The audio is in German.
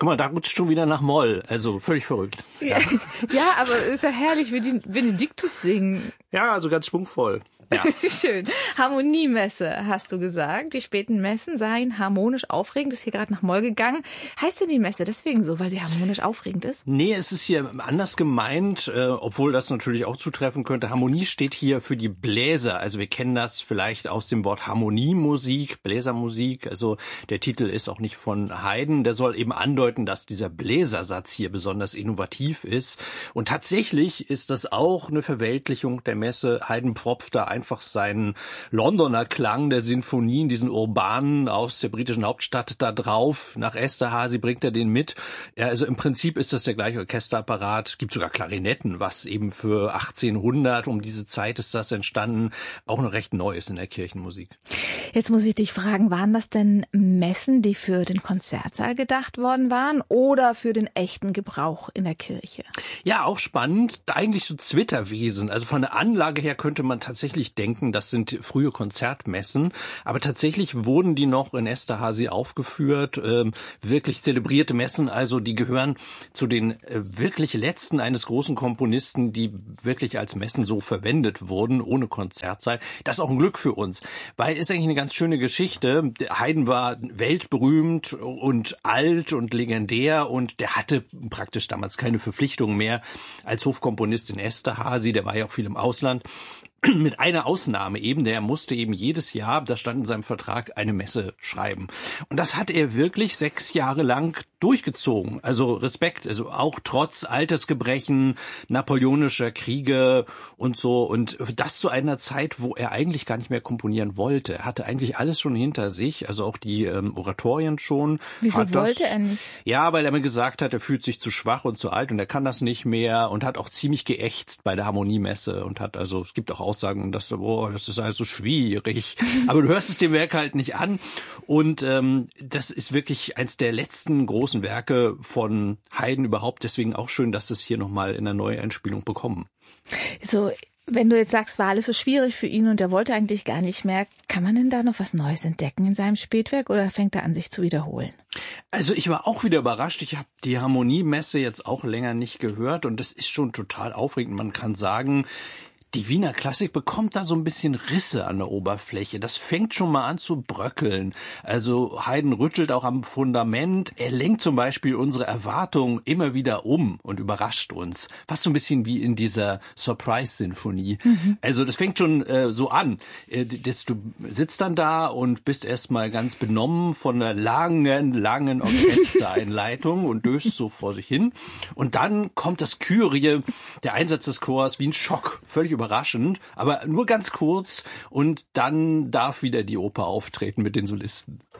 Guck mal, da rutscht schon wieder nach Moll. Also völlig verrückt. Ja, ja, aber ist ja herrlich, wie die Benediktus singen. Ja, also ganz schwungvoll. Ja. Schön. Harmoniemesse, hast du gesagt. Die späten Messen seien harmonisch aufregend. Ist hier gerade nach Moll gegangen. Heißt denn die Messe deswegen so, weil sie harmonisch aufregend ist? Nee, es ist hier anders gemeint, obwohl das natürlich auch zutreffen könnte. Harmonie steht hier für die Bläser. Also wir kennen das vielleicht aus dem Wort Harmoniemusik, Bläsermusik. Also der Titel ist auch nicht von Haydn. Der soll eben andeuten, dass dieser Bläsersatz hier besonders innovativ ist. Und tatsächlich ist das auch eine Verweltlichung der Messe. Haydn pfropft da einfach seinen Londoner Klang der Sinfonien, diesen urbanen aus der britischen Hauptstadt da drauf. Nach Esterházy bringt er den mit. Ja, also im Prinzip ist das der gleiche Orchesterapparat. Gibt sogar Klarinetten, was eben für 1800, um diese Zeit ist das entstanden, auch noch recht neu ist in der Kirchenmusik. Jetzt muss ich dich fragen, waren das denn Messen, die für den Konzertsaal gedacht worden waren oder für den echten Gebrauch in der Kirche? Ja, auch spannend. Eigentlich so Zwitterwesen. Also von der Anlage her könnte man tatsächlich denken, das sind frühe Konzertmessen. Aber tatsächlich wurden die noch in Esterházy aufgeführt. Wirklich zelebrierte Messen. Also die gehören zu den wirklich letzten eines großen Komponisten, die wirklich als Messen so verwendet wurden, ohne Konzertsaal. Das ist auch ein Glück für uns. Weil ist eigentlich eine ganz schöne Geschichte. Haydn war weltberühmt und alt und legendär und der hatte praktisch damals keine Verpflichtung mehr als Hofkomponist in Esterházy. Der war ja auch viel im Ausland. Mit einer Ausnahme eben, der musste eben jedes Jahr, das stand in seinem Vertrag, eine Messe schreiben. Und das hat er wirklich 6 Jahre lang durchgezogen. Also Respekt, also auch trotz Altersgebrechen, napoleonischer Kriege und so. Und das zu einer Zeit, wo er eigentlich gar nicht mehr komponieren wollte. Er hatte eigentlich alles schon hinter sich, also auch die Oratorien schon. Wieso wollte er nicht? Ja, weil er mir gesagt hat, er fühlt sich zu schwach und zu alt und er kann das nicht mehr und hat auch ziemlich geächtzt bei der Harmoniemesse und hat also, es gibt auch Aussagen, dass das ist also schwierig. Aber du hörst es dem Werk halt nicht an. Und das ist wirklich eins der letzten großen Werke von Haydn überhaupt. Deswegen auch schön, dass es hier nochmal in einer Neueinspielung bekommen. So, wenn du jetzt sagst, war alles so schwierig für ihn und er wollte eigentlich gar nicht mehr, kann man denn da noch was Neues entdecken in seinem Spätwerk oder fängt er an, sich zu wiederholen? Also ich war auch wieder überrascht. Ich habe die Harmoniemesse jetzt auch länger nicht gehört und das ist schon total aufregend. Man kann sagen, die Wiener Klassik bekommt da so ein bisschen Risse an der Oberfläche. Das fängt schon mal an zu bröckeln. Also Haydn rüttelt auch am Fundament. Er lenkt zum Beispiel unsere Erwartungen immer wieder um und überrascht uns. Fast so ein bisschen wie in dieser Surprise-Sinfonie. Also das fängt schon so an. Du sitzt dann da und bist erstmal ganz benommen von einer langen Orchestereinleitung und döst so vor sich hin. Und dann kommt das Kyrie, der Einsatz des Chors, wie ein Schock. Völlig überraschend, aber nur ganz kurz und dann darf wieder die Oper auftreten mit den Solisten.